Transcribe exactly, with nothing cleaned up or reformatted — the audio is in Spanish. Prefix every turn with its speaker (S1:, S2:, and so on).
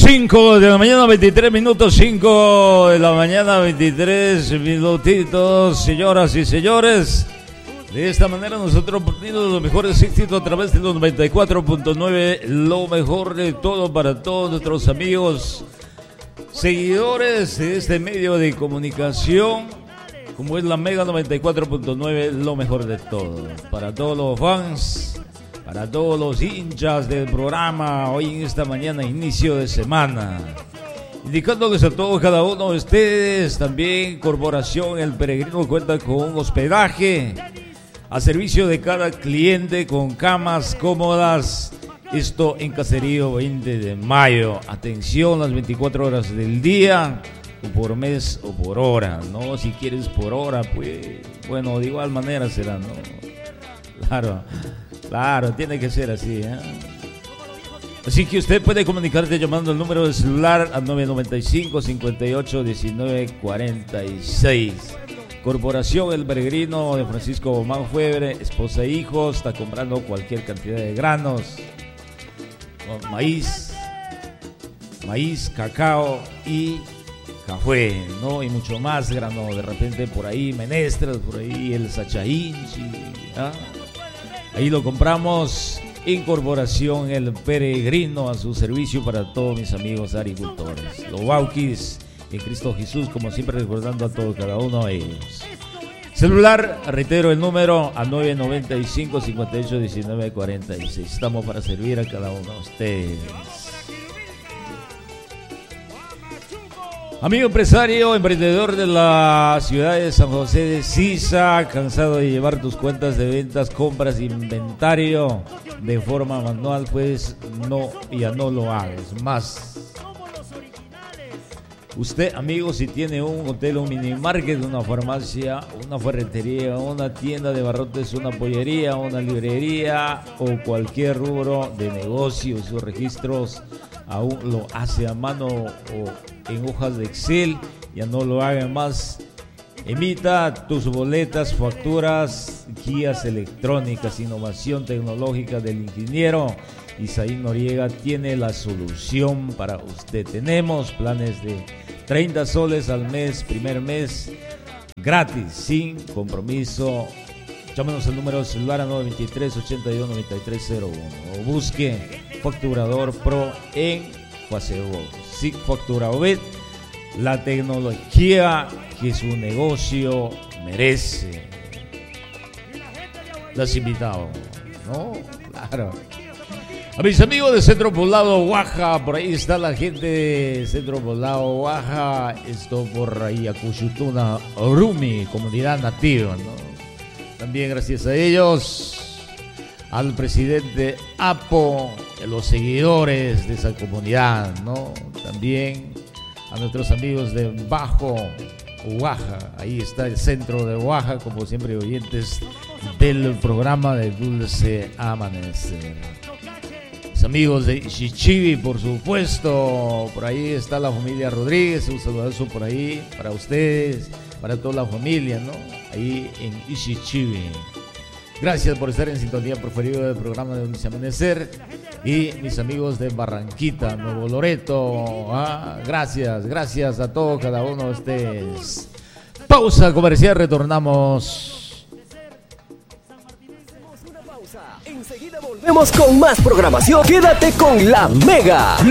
S1: cinco de la mañana, veintitrés minutos, cinco de la mañana, veintitrés minutitos, señoras y señores. De esta manera nosotros poniendo los mejores éxitos a través de los noventa y cuatro punto nueve, lo mejor de todo para todos nuestros amigos, seguidores de este medio de comunicación, como es la Mega noventa y cuatro punto nueve, lo mejor de todo. Para todos los fans, para todos los hinchas del programa, hoy en esta mañana, inicio de semana. Indicándoles a todos, cada uno de ustedes, también Corporación El Peregrino cuenta con un hospedaje a servicio de cada cliente con camas cómodas. Esto en Caserío veinte de mayo. Atención, las veinticuatro horas del día, o por mes o por hora, ¿no? Si quieres por hora, pues, bueno, de igual manera será, ¿no? Claro, claro, tiene que ser así, ¿eh? Así que usted puede comunicarse llamando el número de celular al nueve nueve cinco, cincuenta y ocho, diecinueve cuarenta y seis. Corporación El Peregrino de Francisco Manfuebre, esposa e hijos, está comprando cualquier cantidad de granos, maíz, maíz, cacao y café, ¿no? Y mucho más grano, de repente por ahí, menestras, por ahí el sachainchi, ¿ah? Ahí lo compramos en Corporación El Peregrino, a su servicio para todos mis amigos agricultores. Los Bauquis en Cristo Jesús, como siempre, recordando a todos cada uno de ellos. Celular, reitero el número, a nueve nueve cinco, cincuenta y ocho, diecinueve cuarenta y seis. Estamos para servir a cada uno de ustedes. Amigo empresario, emprendedor de la ciudad de San José de Sisa, cansado de llevar tus cuentas de ventas, compras, inventario de forma manual, pues no, ya no lo hagas más. Usted, amigo, si tiene un hotel, un mini market, una farmacia, una ferretería, una tienda de barrotes, una pollería, una librería o cualquier rubro de negocio, sus registros aún lo hace a mano o en hojas de Excel, ya no lo haga más. Emita tus boletas, facturas, guías electrónicas, innovación tecnológica del ingeniero Isaí Noriega tiene la solución para usted. Tenemos planes de treinta soles al mes, primer mes, gratis, sin compromiso. Llámenos al número celular a nueve dos tres, ochenta y uno, noventa y tres cero uno o busque Facturador Pro en Facebook. SIC Facturador, la tecnología que su negocio merece. Los invitados, ¿no? Claro. A mis amigos de Centro Poblado Oaxaca, por ahí está la gente de Centro Poblado Oaxaca, esto por ahí, Acuchutuna, Orumi, comunidad nativa, ¿no? También gracias a ellos, al presidente Apo, a los seguidores de esa comunidad, ¿no? También a nuestros amigos de Bajo Oaxaca, ahí está el centro de Oaxaca, como siempre oyentes del programa de Dulce Amanecer. Amigos de Ixichibi, por supuesto, por ahí está la familia Rodríguez, un saludazo por ahí para ustedes, para toda la familia, ¿no? Ahí en Ixichibi. Gracias por estar en sintonía preferido del programa de Dulce Amanecer. Y mis amigos de Barranquita, Nuevo Loreto, ¿ah? Gracias, gracias a todos, cada uno de ustedes. Pausa comercial, retornamos.
S2: Enseguida volvemos con más programación. Quédate con la Mega.